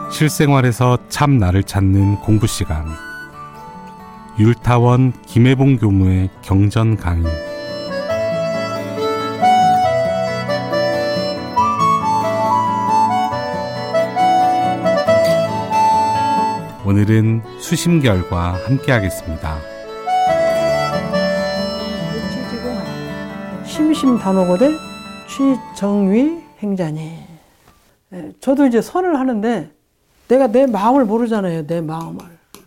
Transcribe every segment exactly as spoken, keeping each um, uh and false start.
실생활에서 참 나를 찾는 공부 시간. 율타원 김혜봉 교무의 경전 강의. 오늘은 수심결과 함께하겠습니다. 심심단호고대 취정위 행자니. 저도 이제 선을 하는데 내가 내 마음을 모르잖아요. 내 마음을.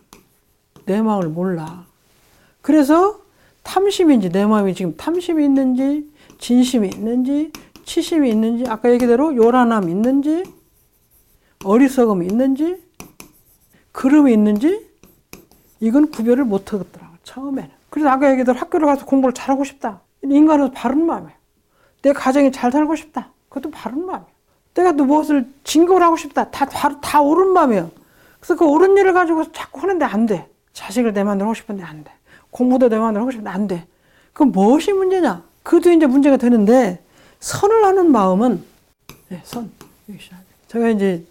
내 마음을 몰라. 그래서 탐심인지 내 마음이 지금 탐심이 있는지 진심이 있는지 치심이 있는지 아까 얘기대로 요란함이 있는지 어리석음이 있는지 그름이 있는지 이건 구별을 못 하겠더라고 처음에는. 그래서 아까 얘기대로 학교를 가서 공부를 잘하고 싶다. 인간으로서 바른 마음이에요. 내 가정이 잘 살고 싶다. 그것도 바른 마음이에요. 내가 또 무엇을 진급을 하고 싶다. 다, 다, 다 옳은 마음이에요. 그래서 그 옳은 일을 가지고 자꾸 하는데 안 돼. 자식을 내 마음대로 하고 싶은데 안 돼. 공부도 내 마음대로 하고 싶은데 안 돼. 그럼 무엇이 문제냐? 그것도 이제 문제가 되는데 선을 하는 마음은 네, 선. 제가 이제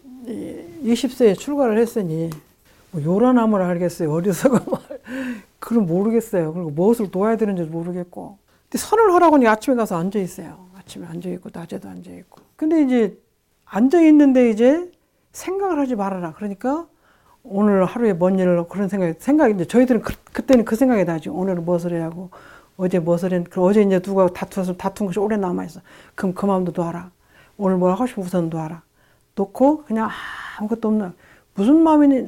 이십 세에 출가를 했으니 뭐 요란함을 알겠어요. 어리석음을 그건 모르겠어요. 그리고 무엇을 도와야 되는지 모르겠고. 근데 선을 하라고 아침에 가서 앉아 있어요. 아침에 앉아 있고 낮에도 앉아 있고. 근데 이제 앉아 있는데 이제 생각을 하지 말아라. 그러니까 오늘 하루에 뭔 일을 그런 생각이 생각이 이제 저희들은 그, 그때는 그 생각이 나죠. 오늘은 무엇을 해야 하고 어제 무엇을 했. 그럼 어제 이제 누가 다투어서 다툰 것이 오래 남아 있어. 그럼 그 마음도 놔라. 오늘 뭘 하고 싶으면 우선 놔라. 놓고 그냥 아무것도 없나. 무슨 마음이니?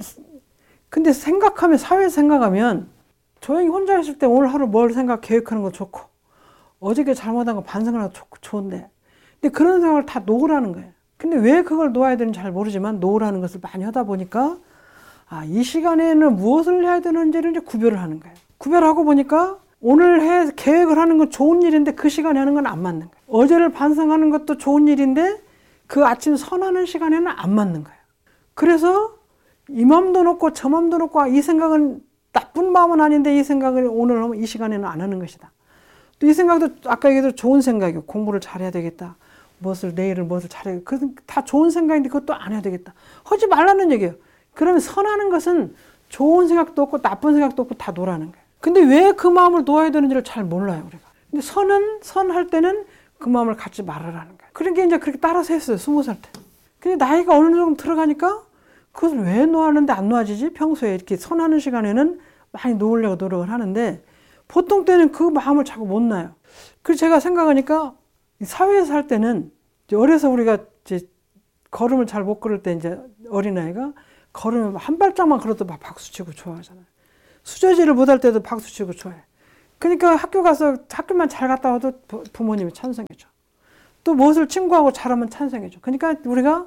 근데 생각하면 사회에서 생각하면 조용히 혼자 있을 때 오늘 하루 뭘 생각 계획하는 거 좋고 어저께 잘못한 거 반성하는 거 좋고 좋은데 근데 그런 생각을 다 놓으라는 거예요. 근데 왜 그걸 놓아야 되는지 잘 모르지만 놓으라는 것을 많이 하다 보니까 아, 이 시간에는 무엇을 해야 되는지를 이제 구별을 하는 거예요. 구별하고 보니까 오늘 해 계획을 하는 건 좋은 일인데 그 시간에 하는 건 안 맞는 거예요. 어제를 반성하는 것도 좋은 일인데 그 아침 선하는 시간에는 안 맞는 거예요. 그래서 이 마음도 놓고 저 마음도 놓고 아, 이 생각은 나쁜 마음은 아닌데 이 생각을 오늘 하면 이 시간에는 안 하는 것이다. 또 이 생각도 아까 얘기했던 좋은 생각이에요. 공부를 잘해야 되겠다. 무엇을 내일을 무엇을 잘해야 되겠다. 그것은 다 좋은 생각인데 그것도 안 해야 되겠다. 하지 말라는 얘기예요. 그러면 선하는 것은 좋은 생각도 없고 나쁜 생각도 없고 다 놓으라는 거예요. 근데 왜 그 마음을 놓아야 되는지를 잘 몰라요, 우리가. 근데 선은 선할 때는 그 마음을 갖지 말아라는 거예요. 그러니까 이제 그렇게 따라서 했어요, 스무 살 때. 근데 나이가 어느 정도 들어가니까 그것을 왜 놓았는데 안 놓아지지? 평소에 이렇게 선하는 시간에는 많이 놓으려고 노력을 하는데 보통 때는 그 마음을 자꾸 못 놔요. 그래서 제가 생각하니까 사회에서 살 때는 어려서 우리가 이제 걸음을 잘 못 걸을 때 이제 어린아이가 걸으면 한 발짝만 걸어도 막 박수치고 좋아하잖아요. 수저질을 못할 때도 박수치고 좋아해. 그러니까 학교 가서 학교만 잘 갔다 와도 부모님이 찬성해줘. 또 무엇을 친구하고 잘하면 찬성해줘. 그러니까 우리가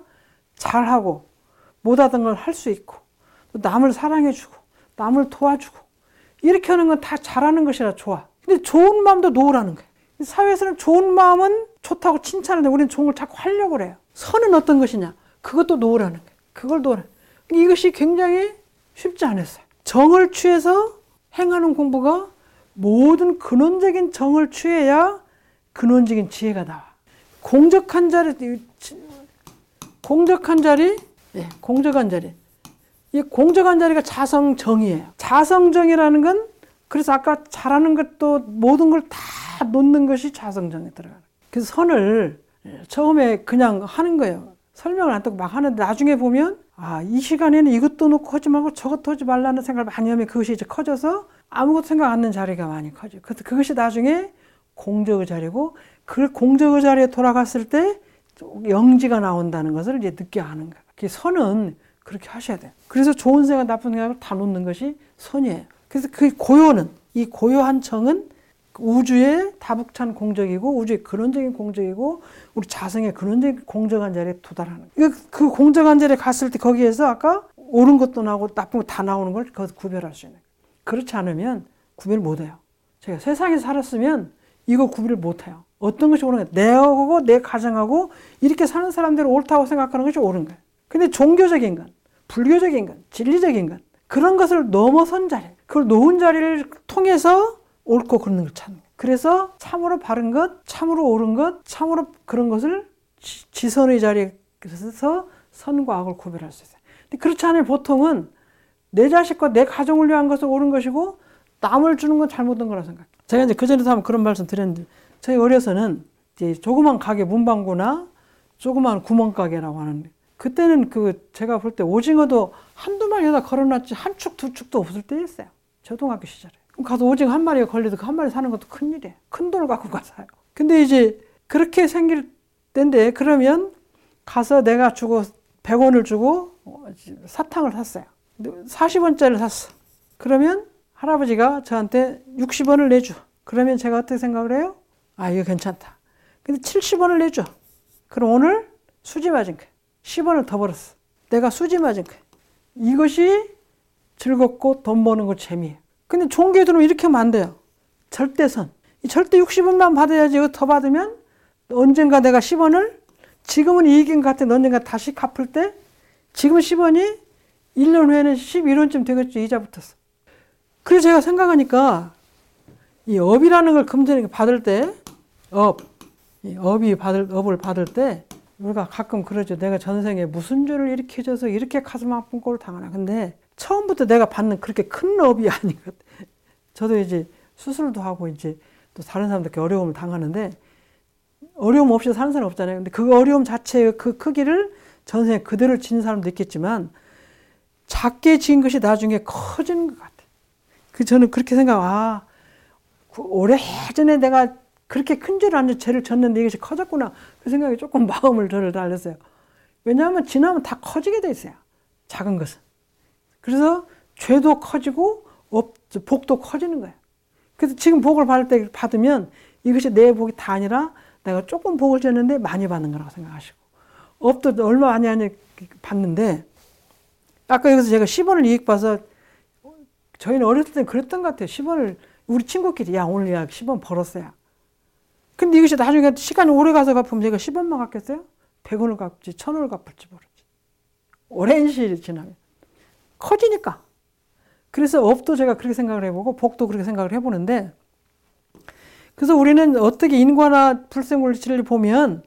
잘하고 못하던 걸 할 수 있고 또 남을 사랑해주고 남을 도와주고 이렇게 하는 건 다 잘하는 것이라 좋아. 근데 좋은 마음도 놓으라는 거예요. 사회에서는 좋은 마음은 좋다고 칭찬하는데 우리는 좋은 걸 자꾸 하려고 그래요. 선은 어떤 것이냐? 그것도 놓으라는 거예요. 그걸 놓으라. 이것이 굉장히 쉽지 않았어요. 정을 취해서 행하는 공부가 모든 근원적인 정을 취해야 근원적인 지혜가 나와. 공적한 자리, 공적한 자리, 네, 공적한 자리. 이 공적한 자리가 자성정이에요. 자성정이라는 건 그래서 아까 잘하는 것도 모든 걸 다 놓는 것이 자성정에 들어가는 거예요. 그래서 선을 처음에 그냥 하는 거예요. 설명을 안 듣고 막 하는데 나중에 보면 아, 이 시간에는 이것도 놓고 하지 말고 저것도 하지 말라는 생각을 많이 하면 그것이 이제 커져서 아무것도 생각 안 하는 자리가 많이 커져요. 그래서 그것이 나중에 공적의 자리고 그 공적의 자리에 돌아갔을 때 영지가 나온다는 것을 이제 늦게 아는 거예요. 그 선은 그렇게 하셔야 돼요. 그래서 좋은 생각, 나쁜 생각을 다 놓는 것이 선이에요. 그래서 그 고요는, 이 고요한 정은 우주의 다북찬 공적이고 우주의 근원적인 공적이고 우리 자성의 근원적인 공적한 자리에 도달하는 거예요. 그 공적한 자리에 갔을 때 거기에서 아까 옳은 것도 나오고 나쁜 거 다 나오는 걸 거기서 구별할 수 있는 거예요. 그렇지 않으면 구별 못해요. 제가 세상에 살았으면 이거 구별을 못해요. 어떤 것이 옳은 거예요. 내하고 내 가정하고 이렇게 사는 사람들이 옳다고 생각하는 것이 옳은 거예요. 근데 종교적인 건, 불교적인 건, 진리적인 건 그런 것을 넘어선 자리, 그걸 놓은 자리를 통해서 옳고 그런 걸 찾는 거예요. 그래서 참으로 바른 것, 참으로 옳은 것, 참으로 그런 것을 지, 지선의 자리에서 선과 악을 구별할 수 있어요. 근데 그렇지 않으면 보통은 내 자식과 내 가정을 위한 것을 옳은 것이고 남을 주는 건 잘못된 거라 생각해요. 제가 이제 그전에도 한번 그런 말씀 드렸는데 저희 어려서는 이제 조그만 가게 문방구나 조그만 구멍가게라고 하는데 그때는 그 제가 볼 때 오징어도 한두 마리에다 걸어놨지 한 축 두 축도 없을 때였어요. 초등학교 시절에. 그럼 가서 오징어 한 마리가 걸려도 그 한 마리 사는 것도 큰일이에요. 큰 돈을 갖고 가서요. 근데 이제 그렇게 생길 때인데 그러면 가서 내가 주고 백 원을 주고 사탕을 샀어요. 사십 원짜리를 샀어. 그러면 할아버지가 저한테 육십 원을 내줘. 그러면 제가 어떻게 생각을 해요? 아, 이거 괜찮다. 근데 칠십 원을 내줘. 그럼 오늘 수지 맞은 거야. 십 원을 더 벌었어. 내가 수지 맞은 거야. 이것이 즐겁고 돈 버는 거 재미예요. 근데 종교에 들어오면 이렇게 하면 안 돼요. 절대선. 이 절대 육십 원만 받아야지. 이거 더 받으면 언젠가 내가 십 원을 지금은 이익인 것 같아. 언젠가 다시 갚을 때 지금 십 원이 일 년 후에는 십일 원쯤 되겠죠. 이자 붙었어. 그래서 제가 생각하니까 이 업이라는 걸 금전에 받을 때 업, 이 업이 받을, 업을 받을 때 우리가 가끔 그러죠. 내가 전생에 무슨 죄를 이렇게 져서 이렇게 가슴 아픈 꼴을 당하나. 근데 처음부터 내가 받는 그렇게 큰 업이 아니거든. 저도 이제 수술도 하고 이제 또 다른 사람들께 어려움을 당하는데 어려움 없이 사는 사람 없잖아요. 근데 그 어려움 자체의 그 크기를 전생에 그대로 지닌 사람도 있겠지만 작게 지은 것이 나중에 커지는 것 같아요. 그 저는 그렇게 생각, 아, 그 오래전에 내가 그렇게 큰 죄를 안 죄를 졌는데 이것이 커졌구나. 그 생각이 조금 마음을 저를 달렸어요. 왜냐하면 지나면 다 커지게 돼 있어요. 작은 것은. 그래서 죄도 커지고 업, 복도 커지는 거예요. 그래서 지금 복을 받을 때 받으면 이것이 내 복이 다 아니라 내가 조금 복을 졌는데 많이 받는 거라고 생각하시고 업도 얼마 많이 아니 받는데 아까 여기서 제가 십 원을 이익 봐서 저희는 어렸을 때 그랬던 것 같아요. 십 원을 우리 친구끼리 야 오늘 야 십 원 벌었어요. 근데 이것이 나중에 시간이 오래 가서 갚으면 제가 십 원만 갚겠어요? 백 원을 갚지 천 원을 갚을지 모르지. 오랜 시일이 지나면 커지니까. 그래서 업도 제가 그렇게 생각을 해보고 복도 그렇게 생각을 해보는데 그래서 우리는 어떻게 인과나 불생물리치를 보면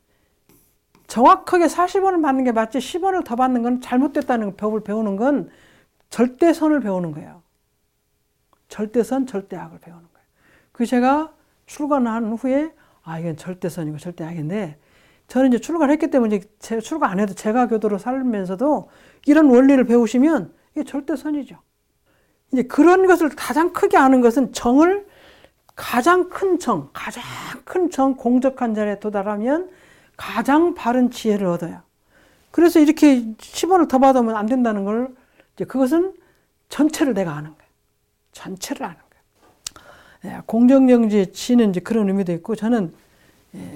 정확하게 사십 원을 받는 게 맞지 십 원을 더 받는 건 잘못됐다는 법을 배우는 건 절대선을 배우는 거예요. 절대선, 절대악을 배우는 거예요. 그 제가 출간한 후에 아 이건 절대선이고 절대악인데 저는 이제 출간했기 때문에 이제 제가 출간 안 해도 제가 교도로 살면서도 이런 원리를 배우시면 이게 절대선이죠. 이제 그런 것을 가장 크게 아는 것은 정을 가장 큰 정, 가장 큰 정, 공적한 자리에 도달하면 가장 바른 지혜를 얻어요. 그래서 이렇게 십 원을 더 받으면 안 된다는 걸 이제 그것은 전체를 내가 아는 거예요. 전체를 아는 거예요. 공정정지의 지는 이제 그런 의미도 있고 저는